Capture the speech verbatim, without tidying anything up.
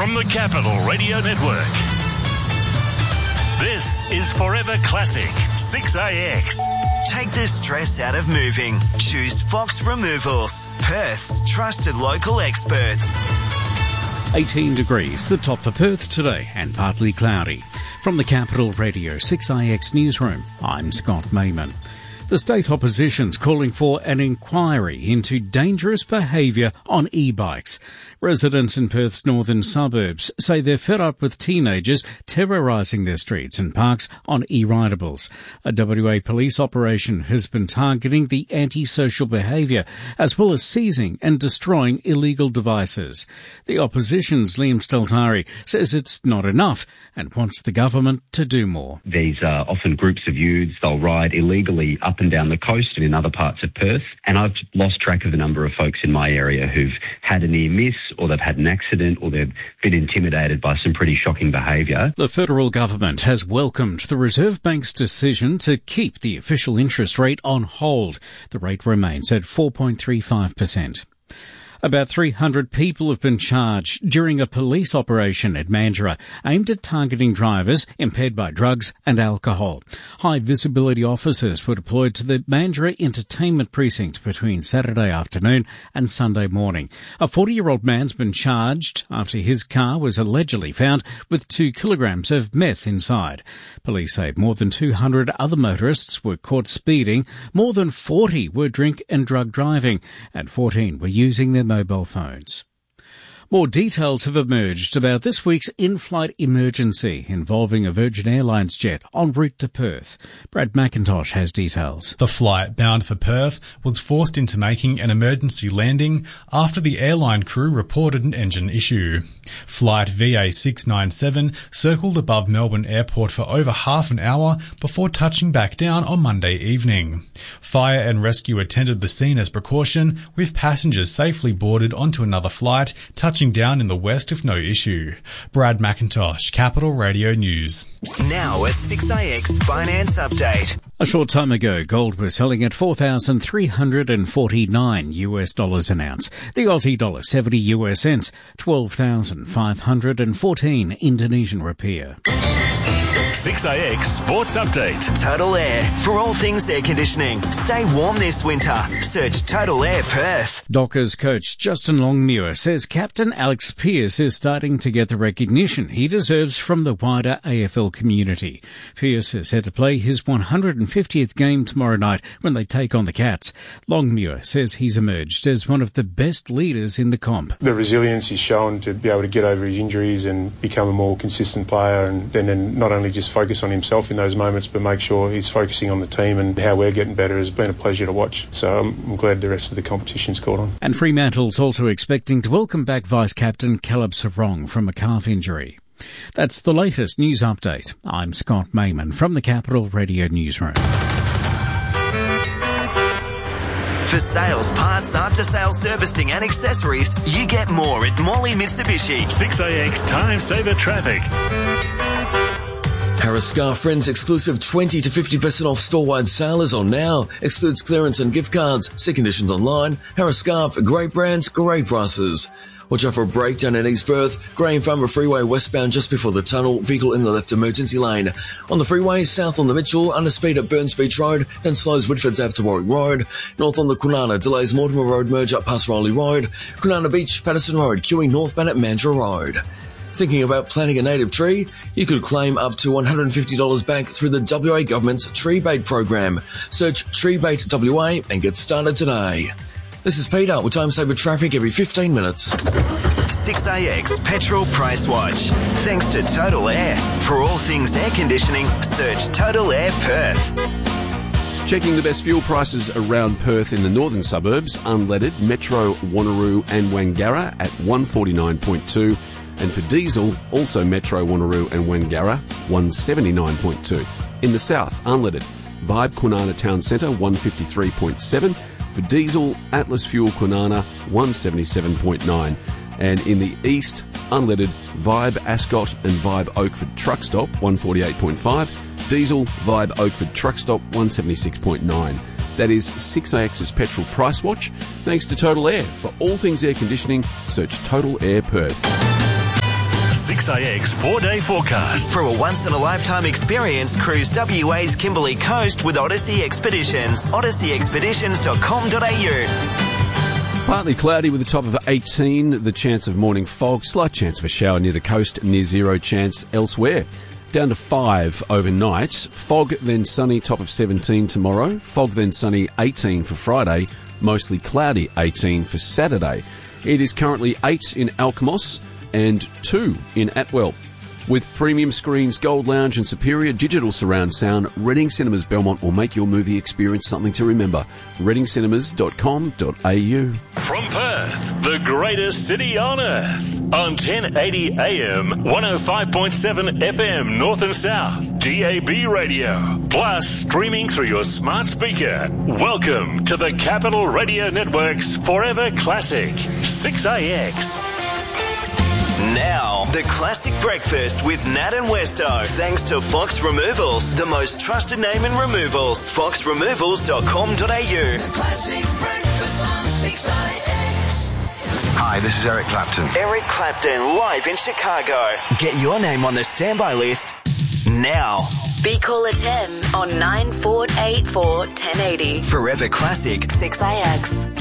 from the Capital Radio Network. This is Forever Classic six A X. Take the stress out of moving. Choose Fox Removals, Perth's trusted local experts. eighteen degrees, the top for Perth today, and partly cloudy. From the Capital Radio six A X newsroom, I'm Scott Mayman. The state opposition's calling for an inquiry into dangerous behaviour on e-bikes. Residents in Perth's northern suburbs say they're fed up with teenagers terrorising their streets and parks on e-ridables. A W A police operation has been targeting the antisocial behaviour as well as seizing and destroying illegal devices. The opposition's Liam Steltari says it's not enough and wants the government to do more. These are often groups of youths. They'll ride illegally up and down the coast and in other parts of Perth. And I've lost track of the number of folks in my area who've had a near miss, or they've had an accident, or they've been intimidated by some pretty shocking behaviour. The federal government has welcomed the Reserve Bank's decision to keep the official interest rate on hold. The rate remains at four point three five percent. About three hundred people have been charged during a police operation at Mandurah aimed at targeting drivers impaired by drugs and alcohol. High-visibility officers were deployed to the Mandurah Entertainment Precinct between Saturday afternoon and Sunday morning. A forty-year-old man's been charged after his car was allegedly found with two kilograms of meth inside. Police say more than two hundred other motorists were caught speeding, more than forty were drink and drug driving, and fourteen were using their mobile phones. More details have emerged about this week's in-flight emergency involving a Virgin Airlines jet en route to Perth. Brad McIntosh has details. The flight bound for Perth was forced into making an emergency landing after the airline crew reported an engine issue. Flight V A six nine seven circled above Melbourne Airport for over half an hour before touching back down on Monday evening. Fire and rescue attended the scene as precaution, with passengers safely boarded onto another flight, touching down in the west with no issue. Brad McIntosh, Capital Radio News. Now a six A X finance update. A short time ago, gold was selling at four thousand three hundred forty-nine US dollars an ounce. The Aussie dollar seventy US cents, twelve thousand five hundred fourteen Indonesian rupiah. six A X Sports Update. Total Air, for all things air conditioning. Stay warm this winter. Search Total Air Perth. Dockers coach Justin Longmuir says Captain Alex Pearce is starting to get the recognition he deserves from the wider A F L community. Pearce is set to play his one hundred fiftieth game tomorrow night when they take on the Cats. Longmuir says he's emerged as one of the best leaders in the comp. The resilience he's shown to be able to get over his injuries and become a more consistent player, and then, then not only just focus on himself in those moments but make sure he's focusing on the team and how we're getting better has been a pleasure to watch. So I'm, I'm glad the rest of the competition's caught on. And Fremantle's also expecting to welcome back Vice-Captain Caleb Sarong from a calf injury. That's the latest news update. I'm Scott Mayman from the Capital Radio Newsroom. For sales, parts, after-sales servicing and accessories, you get more at Morley Mitsubishi. six A X Time Saver Traffic. Harris Scarf Friends exclusive twenty to fifty percent off store-wide sale is on now. Excludes clearance and gift cards. See conditions online. Harris Scarf, great brands, great prices. Watch out for a breakdown in East Perth. Graham Farmer Freeway westbound just before the tunnel. Vehicle in the left emergency lane. On the freeway, south on the Mitchell, under speed at Burns Beach Road, then slows Whitford's Ave to Warwick Road. North on the Kwinana, delays Mortimer Road merge up past Riley Road. Kwinana Beach, Patterson Road, queuing northbound at Mandurah Road. Thinking about planting a native tree? You could claim up to one hundred fifty dollars back through the W A Government's Tree Bait program. Search Tree Bait W A and get started today. This is Peter with Time Saver Traffic every fifteen minutes. six A X Petrol Price Watch. Thanks to Total Air. For all things air conditioning, search Total Air Perth. Checking the best fuel prices around Perth in the northern suburbs. Unleaded, Metro, Wanneroo and Wangara at one forty-nine point two. And for diesel, also Metro, Wanneroo and Wangara, one seventy-nine point two. In the south, unleaded, Vibe Kwinana Town Centre, one fifty-three point seven. For diesel, Atlas Fuel Kwinana, one seventy-seven point nine. And in the east, unleaded, Vibe Ascot and Vibe Oakford Truck Stop, one forty-eight point five. Diesel, Vibe Oakford Truck Stop, one seventy-six point nine. That is six A X's Petrol Price Watch, thanks to Total Air. For all things air conditioning, search Total Air Perth. six A X four-day forecast. For a once-in-a-lifetime experience, cruise W A's Kimberley Coast with Odyssey Expeditions. odyssey expeditions dot com dot a u. Partly cloudy with a top of eighteen, the chance of morning fog, slight chance of a shower near the coast, near zero chance elsewhere. Down to five overnight. Fog, then sunny, top of seventeen tomorrow. Fog, then sunny, eighteen for Friday. Mostly cloudy, eighteen for Saturday. It is currently eight in Alkmos and two in Atwell. With premium screens, Gold Lounge and superior digital surround sound, Reading Cinemas Belmont will make your movie experience something to remember. reading cinemas dot com dot a u. From Perth, the greatest city on earth. On ten eighty A M, one oh five point seven F M North and South, D A B radio. Plus, streaming through your smart speaker. Welcome to the Capital Radio Network's Forever Classic, six A X. Now, the classic breakfast with Nat and Westo. Thanks to Fox Removals, the most trusted name in removals. fox removals dot com dot a u. The classic breakfast on six A X. Hi, this is Eric Clapton. Eric Clapton, live in Chicago. Get your name on the standby list now. Be caller ten on nine four eight four ten eighty. Forever Classic, six A X.